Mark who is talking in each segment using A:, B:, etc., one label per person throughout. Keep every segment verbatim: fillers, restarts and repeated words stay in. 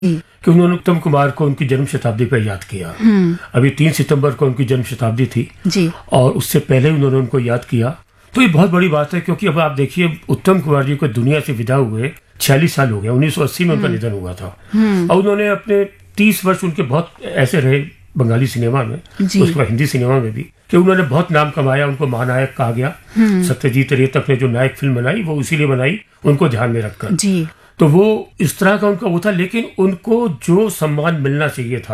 A: कि उन्होंने उत्तम कुमार को उनकी जन्म शताब्दी पर याद किया। अभी तीन सितंबर को उनकी जन्म शताब्दी थी
B: जी।
A: और उससे पहले उन्होंने उनको याद किया, तो ये बहुत बड़ी बात है, क्योंकि अब आप देखिए उत्तम कुमार जी को दुनिया से विदा हुए छियालीस साल हो गए। उन्नीस सौ अस्सी में उनका निधन हुआ था और उन्होंने अपने तीस वर्ष उनके बहुत ऐसे रहे बंगाली सिनेमा में, उसके बाद हिंदी सिनेमा में भी, कि उन्होंने बहुत नाम कमाया। उनको महानायक कहा गया। सत्यजीत रे तक ने जो नायक फिल्म बनाई वो इसीलिए बनाई उनको ध्यान में रखकर
B: जी।
A: तो वो इस तरह का उनका वो था, लेकिन उनको जो सम्मान मिलना चाहिए था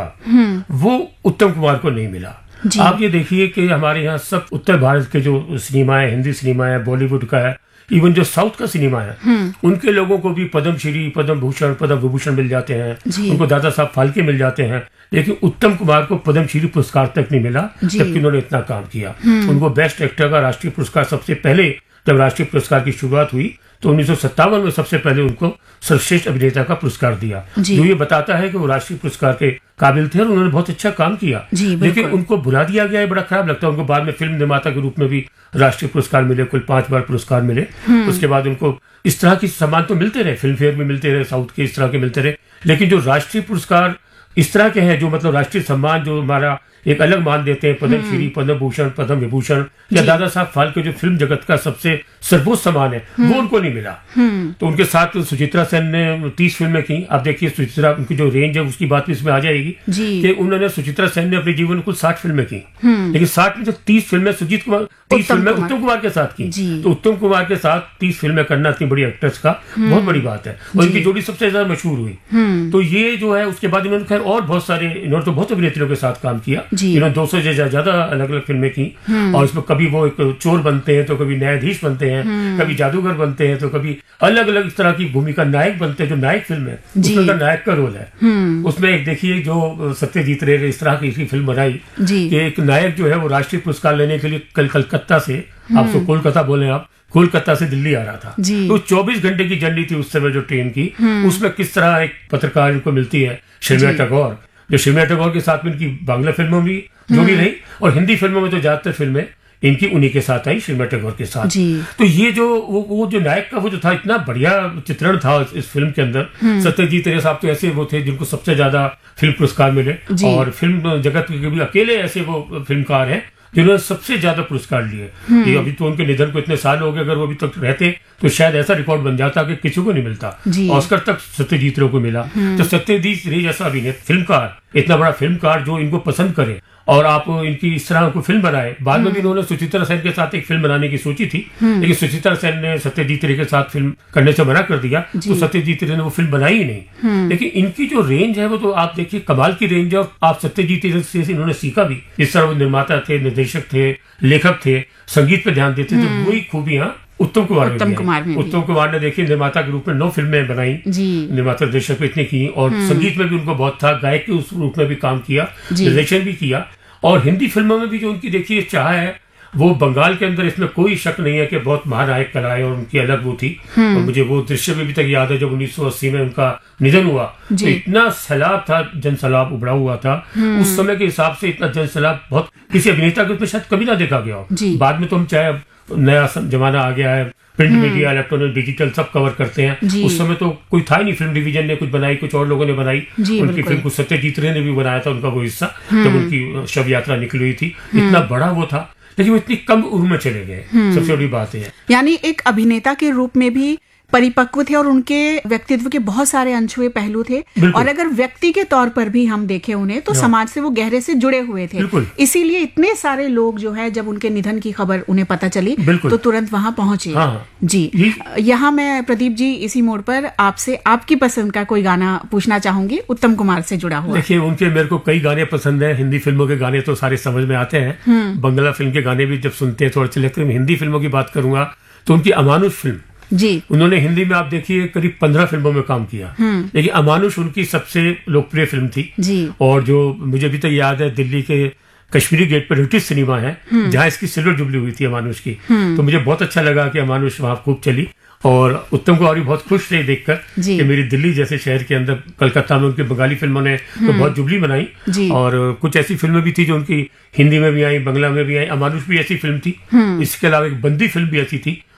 A: वो उत्तम कुमार को नहीं मिला। आप ये देखिए कि हमारे यहाँ सब उत्तर भारत के जो सिनेमा है, हिंदी सिनेमा है, बॉलीवुड का है, इवन जो साउथ का सिनेमा है, उनके लोगों को भी पद्मश्री, पद्म भूषण, पद्म विभूषण मिल जाते हैं, उनको दादा साहब फाल्के मिल जाते हैं, लेकिन उत्तम कुमार को पद्मश्री पुरस्कार तक नहीं मिला, जबकि उन्होंने इतना काम किया। उनको बेस्ट एक्टर का राष्ट्रीय पुरस्कार सबसे पहले, जब राष्ट्रीय पुरस्कार की शुरुआत हुई तो उन्नीस सौ सत्तावन में सबसे पहले उनको सर्वश्रेष्ठ अभिनेता का पुरस्कार दिया, जो ये बताता है कि वो राष्ट्रीय पुरस्कार के काबिल थे और उन्होंने बहुत अच्छा काम किया। लेकिन उनको बुला दिया गया है, बड़ा खराब लगता है। उनको बाद में फिल्म निर्माता के रूप में भी राष्ट्रीय पुरस्कार मिले, कुल पांच बार पुरस्कार मिले। उसके बाद उनको इस तरह की सम्मान तो मिलते रहे, फिल्म फेयर में मिलते रहे, साउथ के इस तरह के मिलते रहे, लेकिन जो राष्ट्रीय पुरस्कार इस तरह के हैं, जो मतलब राष्ट्रीय सम्मान जो हमारा एक अलग मान देते हैं, पद्मश्री, पद्म भूषण, पद्म विभूषण या दादा साहब फाल्के जो फिल्म जगत का सबसे सर्वोच्च सम्मान है, वो उनको नहीं मिला। तो उनके साथ सुचित्रा सेन ने तीस फिल्में की। आप देखिए सुचित्रा, उनकी जो रेंज है उसकी बात भी इसमें आ जाएगी कि उन्होंने सुचित्रा सेन ने अपने जीवन में कुल साठ फिल्में की, लेकिन साठ में से तीस फिल्में सुजीत कुमार, तीस फिल्में उत्तम कुमार के साथ की। तो उत्तम कुमार के साथ तीस फिल्में करना इतनी बड़ी एक्ट्रेस का बहुत बड़ी बात है, और इनकी जोड़ी सबसे ज्यादा मशहूर हुई। तो ये जो है, उसके बाद इन्होंने खैर और बहुत सारे, इन्होंने तो बहुत अभिनेत्रियों के साथ काम किया, इन्होंने दो सौ से ज्यादा अलग अलग फिल्में की, और इसमें कभी वो एक चोर बनते हैं, तो कभी न्यायाधीश बनते हैं, कभी जादूगर बनते हैं, तो कभी अलग अलग इस तरह की भूमिका, नायक बनते हैं। जो नायक फिल्म है उसमें नायक का रोल है। उसमें एक देखिए जो सत्यजीत रे ने इस तरह की फिल्म बनाई कि एक नायक जो है वो राष्ट्रीय पुरस्कार लेने के लिए कल कलकत्ता से, आप तो कोलकाता बोले, आप कोलकाता से दिल्ली आ रहा था। तो चौबीस घंटे की जर्नी थी उस समय जो ट्रेन की। उसमें किस तरह एक पत्रकार इनको मिलती है, शर्मिला टैगोर, जो शर्मिला टैगोर के साथ में इनकी बांग्ला फिल्मों में जोड़ी रही, और हिंदी फिल्मों में तो ज्यादातर फिल्में इनकी उन्हीं के साथ आई, शर्मिला टैगोर के साथ। तो ये जो वो, वो जो नायक का वो जो था, इतना बढ़िया चित्रण था इस फिल्म के अंदर। सत्यजीत रे साहब तो ऐसे वो थे जिनको सबसे ज्यादा फिल्म पुरस्कार मिले, और फिल्म जगत के भी अकेले ऐसे वो फिल्मकार हैं जिन्होंने सबसे ज्यादा पुरस्कार लिए। अभी तो उनके निधन को इतने साल हो गए, अगर वो अभी तक रहते तो शायद ऐसा रिकॉर्ड बन जाता कि किसी को नहीं मिलता। ऑस्कर तक सत्यजीत रे को मिला। तो सत्यजीत रे जैसा अभिनेता, फिल्मकार, इतना बड़ा फिल्मकार जो इनको पसंद करे और आप इनकी इस तरह को फिल्म बनाए। बाद में भी इन्होंने सुचित्रा सेन के साथ एक फिल्म बनाने की सोची थी, लेकिन सुचित्रा सेन ने सत्यजीत रे के साथ फिल्म करने से मना कर दिया, तो सत्यजीत रे ने वो फिल्म बनाई ही नहीं। लेकिन इनकी जो रेंज है वो तो आप देखिए कमाल की रेंज है। आप सत्यजीत रे से इन्होंने सीखा भी, इस तरह वो निर्माता थे, निर्देशक थे, लेखक थे, संगीत पे ध्यान देते थे। वही खूबियां उत्तम कुमार
B: उत्तम कुमार में
A: उत्तम कुमार ने देखिए निर्माता के रूप में नौ फिल्में बनाई, निर्माता निर्देशक इतने की, और संगीत में भी उनको बहुत था, गायक के उस रूप में भी काम किया, निर्देशन भी किया, और हिंदी फिल्मों में भी जो उनकी देखिए चाह है, वो बंगाल के अंदर, इसमें कोई शक नहीं है कि बहुत महानायक कराए और उनकी अलग वो थी। और मुझे वो दृश्य भी अभी तक याद है जब उन्नीस सौ अस्सी में उनका निधन हुआ, तो इतना सैलाब था, जन सैलाब उभरा हुआ था उस समय के हिसाब से। इतना जन सैलाब बहुत किसी अभिनेता के उसमें शायद कभी ना देखा गया हो। बाद में तो हम चाहे नया जमाना आ गया है, प्रिंट मीडिया, इलेक्ट्रॉनिक, डिजिटल सब कवर करते हैं। उस समय तो कोई था ही नहीं। फिल्म डिवीजन ने कुछ बनाई, कुछ और लोगों ने बनाई। उनकी फिल्म को सत्यजीत रे ने भी बनाया था, उनका वो हिस्सा, जब उनकी शव यात्रा निकली हुई थी। इतना बड़ा वो था, लेकिन वो इतनी कम उम्र में चले गए, सबसे बड़ी बात है।
B: यानी एक अभिनेता के रूप में भी परिपक्व थे, और उनके व्यक्तित्व के बहुत सारे अनछुए पहलू थे, और अगर व्यक्ति के तौर पर भी हम देखें उन्हें, तो समाज से वो गहरे से जुड़े हुए थे। इसीलिए इतने सारे लोग जो है, जब उनके निधन की खबर उन्हें पता चली तो तुरंत वहां पहुंचे।
A: हाँ।
B: जी, यहाँ मैं प्रदीप जी इसी मोड़ पर आपसे आपकी पसंद का कोई गाना पूछना चाहूंगी, उत्तम कुमार से जुड़ा हुआ।
A: देखिए उनके मेरे को कई गाने पसंद है। हिंदी फिल्मों के गाने तो सारे समझ में आते हैं, बंगला फिल्म के गाने भी जब सुनते हैं थोड़ा चले। हिंदी फिल्मों की बात करूंगा तो उनकी अमानुष फिल्म,
B: जी, उन्होंने
A: हिंदी में आप देखिए करीब पंद्रह फिल्मों में काम किया, लेकिन अमानुष उनकी सबसे लोकप्रिय फिल्म थी।
B: जी।
A: और जो मुझे अभी तक याद है, दिल्ली के कश्मीरी गेट पर ब्रिटिश सिनेमा है जहां इसकी सिल्वर जुबली हुई थी अमानुष की, तो मुझे बहुत अच्छा लगा कि अमानुष वहां खूब चली। और उत्तम कुमार भी बहुत खुश थे देखकर कि मेरी दिल्ली जैसे शहर के अंदर, कलकत्ता में उनकी बंगाली फिल्मों ने तो बहुत जुबली बनाई, और कुछ ऐसी फिल्में भी थी जो उनकी हिंदी में भी आई, बंगला में भी आई। अमानुष भी ऐसी फिल्म थी। इसके अलावा एक बंदी फिल्म भी ऐसी थी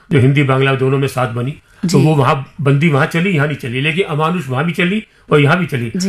A: जो हिंदी बांग्ला दोनों में साथ बनी, तो वो वहां बंदी वहां चली, यहाँ नहीं चली, लेकिन अमानुष वहां भी चली और यहाँ भी चली।